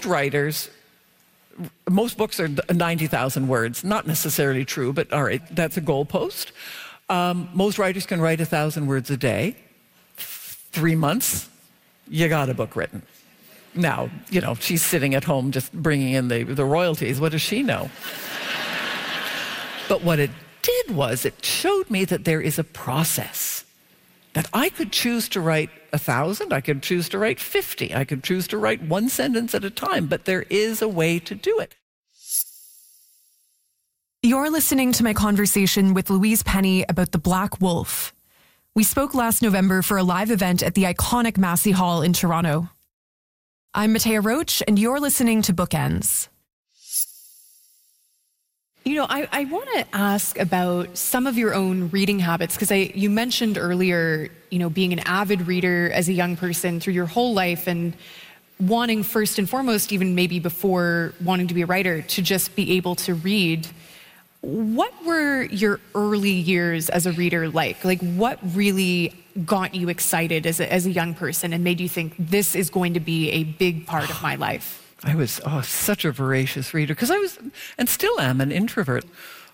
most writers, most books are 90,000 words. Not necessarily true, but all right, that's a goalpost. Most writers can write 1,000 words a day. 3 months, you got a book written. Now, she's sitting at home just bringing in the royalties. What does she know? But what it did was it showed me that there is a process. That I could choose to write 1,000, I could choose to write 50, I could choose to write one sentence at a time, but there is a way to do it. You're listening to my conversation with Louise Penny about The Black Wolf. We spoke last November for a live event at the iconic Massey Hall in Toronto. I'm Matea Roach, and you're listening to Bookends. I want to ask about some of your own reading habits, because you mentioned earlier, being an avid reader as a young person through your whole life and wanting first and foremost, even maybe before wanting to be a writer, to just be able to read. What were your early years as a reader like? Like, what really got you excited as a young person and made you think this is going to be a big part of my life? I was such a voracious reader because I was, and still am, an introvert.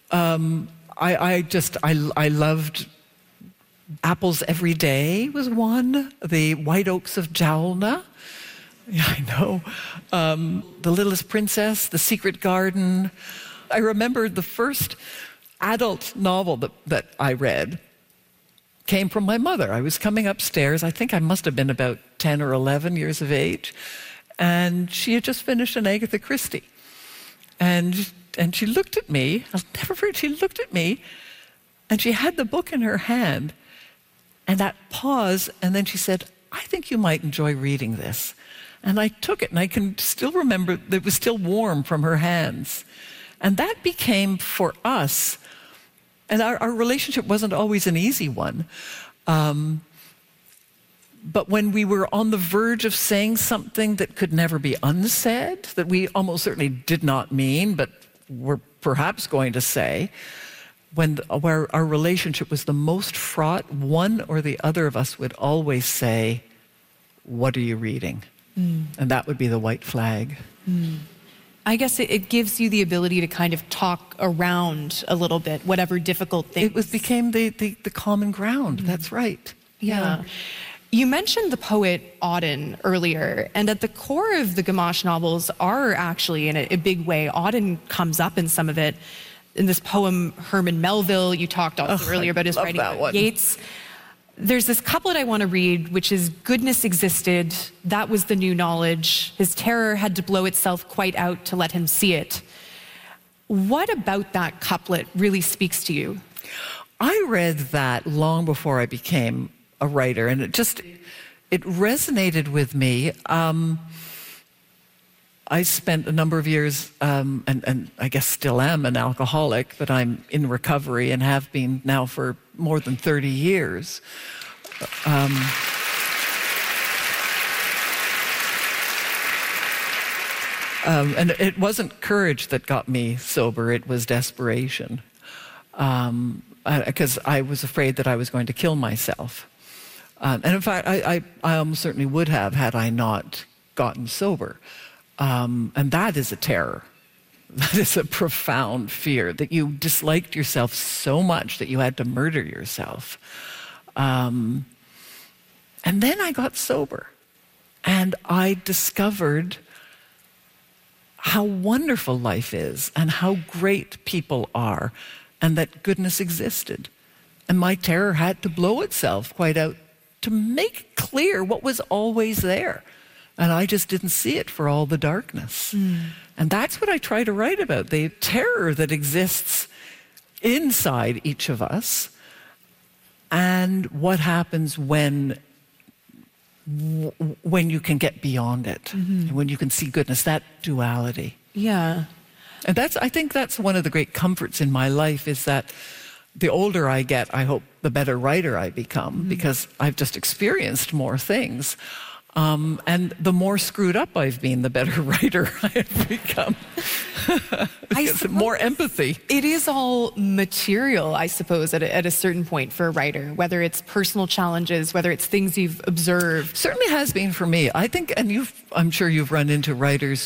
I loved Apples Every Day was one. The White Oaks of Jalna. Yeah, I know. The Littlest Princess, The Secret Garden. I remember the first adult novel that I read came from my mother. I was coming upstairs. I think I must have been about 10 or 11 years of age. And she had just finished an Agatha Christie. And she looked at me. I'll never forget, she looked at me, and she had the book in her hand. And that pause, and then she said, I think you might enjoy reading this. And I took it, and I can still remember that it was still warm from her hands. And that became, for us, and our relationship wasn't always an easy one, but when we were on the verge of saying something that could never be unsaid, that we almost certainly did not mean, but were perhaps going to say, where our relationship was the most fraught, one or the other of us would always say, what are you reading? And that would be the white flag. I guess it gives you the ability to kind of talk around a little bit, whatever difficult things. It became the common ground. That's right. Yeah. You mentioned the poet Auden earlier, and at the core of the Gamache novels are actually, in a big way, Auden comes up in some of it. In this poem, Herman Melville, you talked also earlier about his writing about Yeats. There's this couplet I want to read, which is, goodness existed, that was the new knowledge. His terror had to blow itself quite out to let him see it. What about that couplet really speaks to you? I read that long before I became a writer, and it resonated with me. I spent a number of years, and I guess still am an alcoholic, but I'm in recovery and have been now for more than 30 years. And it wasn't courage that got me sober, it was desperation. Because I was afraid that I was going to kill myself. And in fact, I almost certainly would have had I not gotten sober. And that is a terror. That is a profound fear, that you disliked yourself so much that you had to murder yourself. And then I got sober. And I discovered how wonderful life is and how great people are and that goodness existed. And my terror had to blow itself quite out to make clear what was always there. And I just didn't see it for all the darkness. And that's what I try to write about, the terror that exists inside each of us and what happens when you can get beyond it, and when you can see goodness, that duality. Yeah. And I think that's one of the great comforts in my life, is that the older I get, I hope the better writer I become, because I've just experienced more things. And the more screwed up I've been, the better writer I have become. More empathy. It is all material, I suppose, at a certain point for a writer, whether it's personal challenges, whether it's things you've observed. Certainly has been for me. I think, and I'm sure you've run into writers